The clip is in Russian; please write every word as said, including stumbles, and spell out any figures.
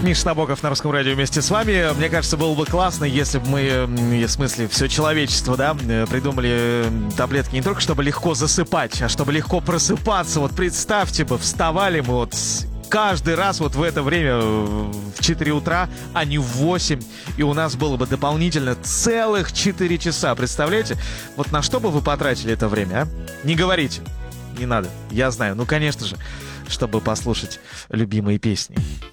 Миша Набоков на Русском радио вместе с вами. Мне кажется, было бы классно, если бы мы, в смысле, все человечество, да, придумали таблетки не только, чтобы легко засыпать, а чтобы легко просыпаться. Вот представьте бы, вставали мы вот каждый раз вот в это время в четыре утра, а не в восемь. И у нас было бы дополнительно целых четыре часа. Представляете? Вот на что бы вы потратили это время, а? Не говорите. Не надо. Я знаю. Ну, конечно же, чтобы послушать любимые песни.